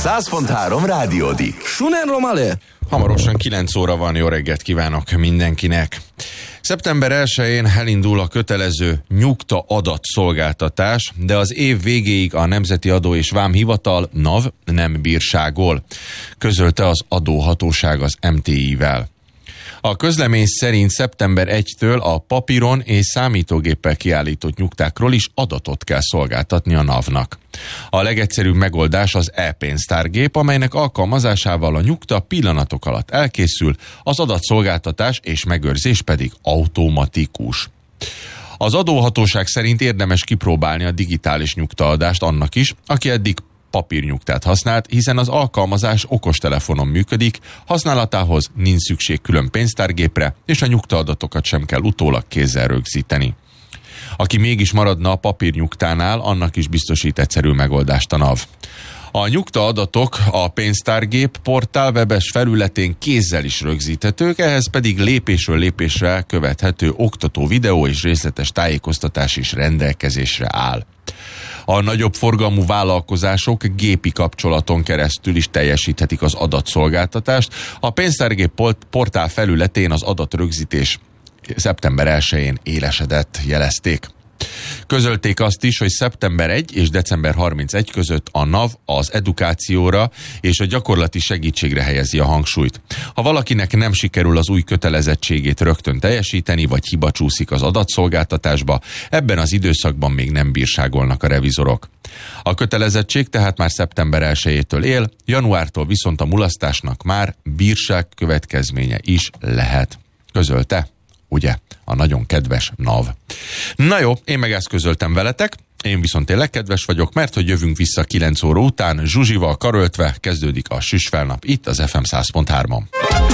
100.3 Rádiódi. Sunen Romale! Hamarosan 9 óra van, jó reggelt kívánok mindenkinek. Szeptember 1-én elindul a kötelező nyugta adatszolgáltatás, de az év végéig a Nemzeti Adó és Vámhivatal NAV nem bírságol, közölte az adóhatóság az MTI-vel. A közlemény szerint szeptember 1-től a papíron és számítógéppel kiállított nyugtákról is adatot kell szolgáltatni a NAV-nak. A legegyszerűbb megoldás az e-pénztárgép, amelynek alkalmazásával a nyugta pillanatok alatt elkészül, az adatszolgáltatás és megőrzés pedig automatikus. Az adóhatóság szerint érdemes kipróbálni a digitális nyugtaadást annak is, aki eddig papírnyugtát használt, hiszen az alkalmazás okostelefonon működik, használatához nincs szükség külön pénztárgépre, és a nyugtaadatokat sem kell utólag kézzel rögzíteni. Aki mégis maradna a papírnyugtánál, annak is biztosít egyszerű megoldást a NAV. A nyugtaadatok a pénztárgép portál webes felületén kézzel is rögzíthetők, ehhez pedig lépésről lépésre követhető oktató videó és részletes tájékoztatás is rendelkezésre áll. A nagyobb forgalmú vállalkozások gépi kapcsolaton keresztül is teljesíthetik az adatszolgáltatást. A pénztárgép portál felületén az adatrögzítés szeptember 1-én élesedett, jelezték. Közölték azt is, hogy szeptember 1 és december 31 között a NAV az edukációra és a gyakorlati segítségre helyezi a hangsúlyt. Ha valakinek nem sikerül az új kötelezettségét rögtön teljesíteni, vagy hiba csúszik az adatszolgáltatásba, ebben az időszakban még nem bírságolnak a revizorok. A kötelezettség tehát már szeptember 1-től él, januártól viszont a mulasztásnak már bírság következménye is lehet. Közölte, ugye, a nagyon kedves NAV. Na jó, én meg ezt közöltem veletek, én viszont tényleg kedves vagyok, mert hogy jövünk vissza 9 óra után, Zsuzsival karöltve kezdődik a Süsfelnap itt az FM 100.3-on.